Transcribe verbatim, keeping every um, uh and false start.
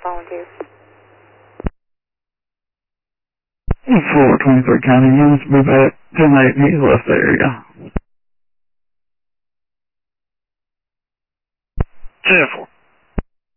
calling to? For twenty-third County units, move at ten eight, he left the area. ten four.